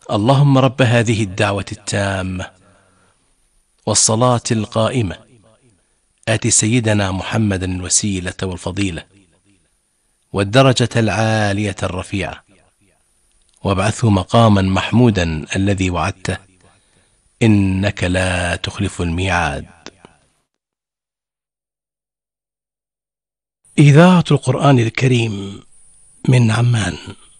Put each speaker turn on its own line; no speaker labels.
اللهم رب هذه الدعوة التامة والصلاة القائمة آت سيدنا محمدا الوسيلة والفضيلة والدرجة العالية الرفيعة وابعثه مقاما محمودا الذي وعدته إنك لا تخلف الميعاد. إذاعة القرآن الكريم من عمان.